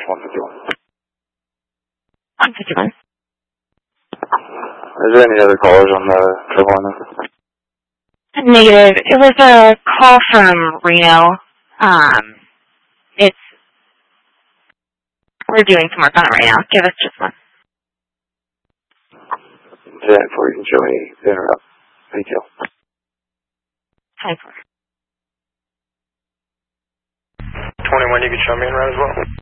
151. 151. Is there any other callers on the line? Negative. It was a call from Reno. We're doing some work on it right now. Give us just one. 10-4, you can show me the interrupt. Thank you. 10-4. 21, you can show me in route as well.